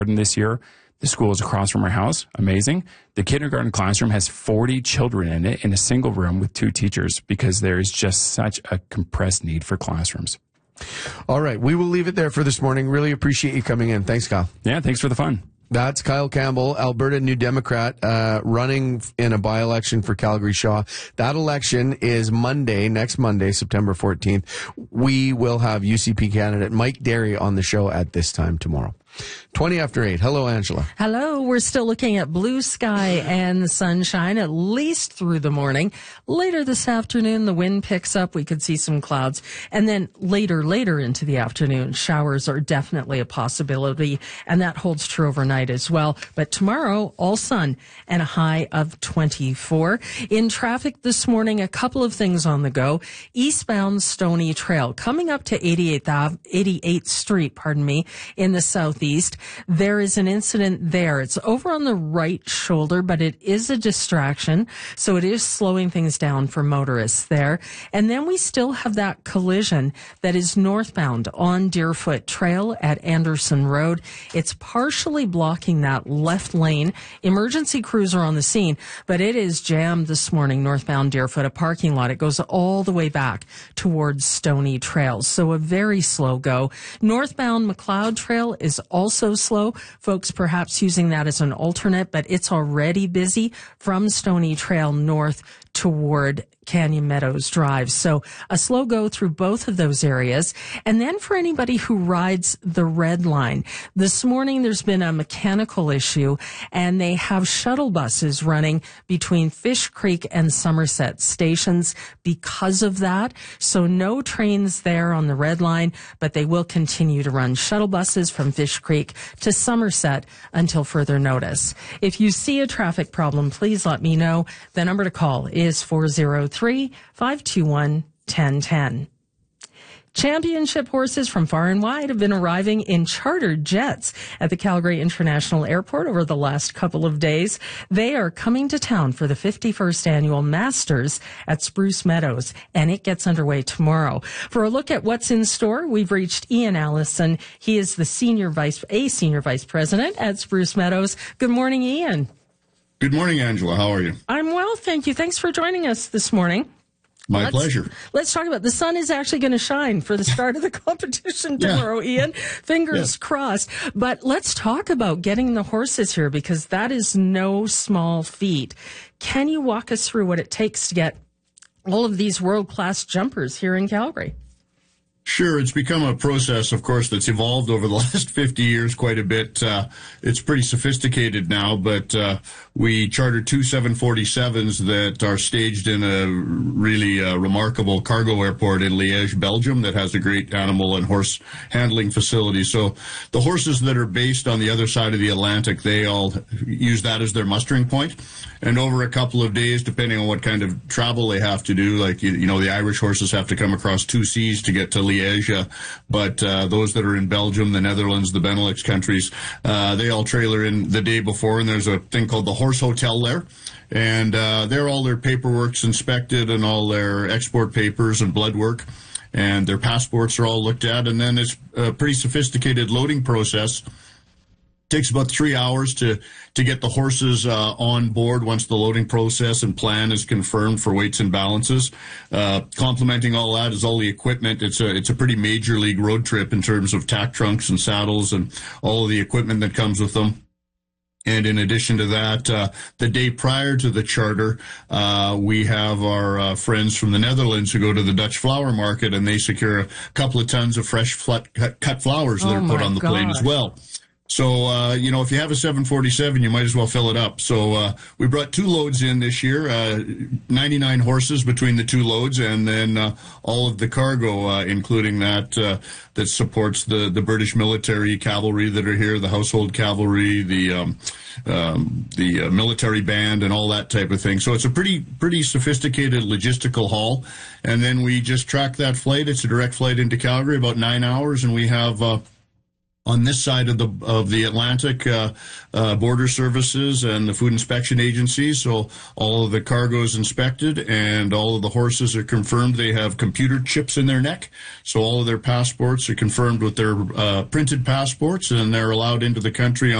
this year. The school is across from our house. Amazing. The kindergarten classroom has 40 children in it in a single room with 2 teachers because there is just such a compressed need for classrooms. All right. We will leave it there for this morning. Really appreciate you coming in. Thanks, Kyle. Yeah, thanks for the fun. That's Kyle Campbell, Alberta New Democrat, running in a by-election for Calgary Shaw. That election is Monday, next Monday, September 14th. We will have UCP candidate Mike Derry on the show at this time tomorrow. 20 after 8. Hello, Angela. Hello. We're still looking at blue sky and the sunshine, at least through the morning. Later this afternoon, the wind picks up. We could see some clouds. And then later into the afternoon, showers are definitely a possibility. And that holds true overnight as well. But tomorrow, all sun and a high of 24. In traffic this morning, a couple of things on the go. Eastbound Stony Trail, coming up to 88th Street, in the southeast. There is an incident there. It's over on the right shoulder, but it is a distraction. So it is slowing things down for motorists there. And then we still have that collision that is northbound on Deerfoot Trail at Anderson Road. It's partially blocking that left lane. Emergency crews are on the scene, but it is jammed this morning northbound Deerfoot, a parking lot. It goes all the way back towards Stony Trail. So a very slow go. Northbound McLeod Trail is also slow. Folks perhaps using that as an alternate, but it's already busy from Stony Trail north toward Canyon Meadows Drive. So a slow go through both of those areas. And then for anybody who rides the Red Line, this morning there's been a mechanical issue and they have shuttle buses running between Fish Creek and Somerset stations because of that. So no trains there on the Red Line, but they will continue to run shuttle buses from Fish Creek to Somerset until further notice. If you see a traffic problem, please let me know. The number to call is 403-521-1010. Championship horses from far and wide have been arriving in chartered jets at the Calgary International Airport over the last couple of days. They are coming to town for the 51st annual Masters at Spruce Meadows, and it gets underway tomorrow. For a look at what's in store, we've reached Ian Allison. He is the senior vice president at Spruce Meadows. Good morning, Ian. Good morning, Angela. How are you? I'm well, thank you. Thanks for joining us this morning. My pleasure. Let's talk about the sun is actually going to shine for the start of the competition tomorrow, Ian. Fingers crossed. But let's talk about getting the horses here because that is no small feat. Can you walk us through what it takes to get all of these world-class jumpers here in Calgary? Sure. It's become a process, of course, that's evolved over the last 50 years quite a bit. It's pretty sophisticated now, but we chartered 2 747s that are staged in a really remarkable cargo airport in Liège, Belgium, that has a great animal and horse handling facility. So the horses that are based on the other side of the Atlantic, they all use that as their mustering point. And over a couple of days, depending on what kind of travel they have to do, like, you know, the Irish horses have to come across 2 seas to get to Liège, but those that are in Belgium, the Netherlands, the Benelux countries, they all trailer in the day before, and there's a thing called the Horse Hotel there. And there all their paperwork's inspected and all their export papers and blood work, and their passports are all looked at, and then it's a pretty sophisticated loading process. Takes about 3 hours to get the horses on board once the loading process and plan is confirmed for weights and balances. Complementing all that is all the equipment. It's a pretty major league road trip in terms of tack trunks and saddles and all of the equipment that comes with them. And in addition to that, the day prior to the charter, we have our friends from the Netherlands who go to the Dutch flower market, and they secure a couple of tons of fresh cut flowers that are put on the plane as well. So, you know, if you have a 747, you might as well fill it up. So we brought 2 loads in this year, 99 horses between the 2 loads, and then all of the cargo, including that supports the British military cavalry that are here, the household cavalry, the military band, and all that type of thing. So it's a pretty sophisticated logistical haul. And then we just track that flight. It's a direct flight into Calgary, about 9 hours, and we have on this side of the Atlantic, border services and the food inspection agencies. So all of the cargo is inspected, and all of the horses are confirmed they have computer chips in their neck. So all of their passports are confirmed with their printed passports, and they're allowed into the country